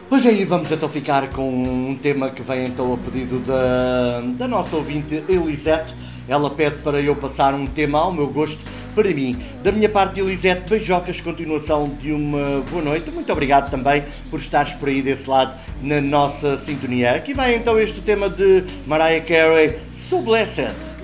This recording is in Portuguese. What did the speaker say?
Pois aí vamos então ficar com um tema que vem então a pedido da nossa ouvinte Elisete. Ela pede para eu passar um tema ao meu gosto, para mim. Da minha parte, Elisete, beijocas, continuação de uma boa noite. Muito obrigado também por estares por aí desse lado na nossa sintonia. Aqui vai então este tema de Mariah Carey, So Blessed.